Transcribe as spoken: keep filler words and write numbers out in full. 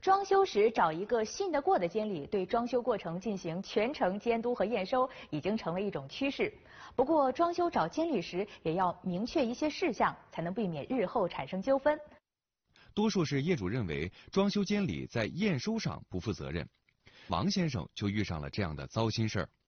装修时找一个信得过的监理，对装修过程进行全程监督和验收，已经成为一种趋势。不过，装修找监理时也要明确一些事项，才能避免日后产生纠纷。 多数是业主认为装修监理在验收上不负责任，王先生就遇上了这样的糟心事儿。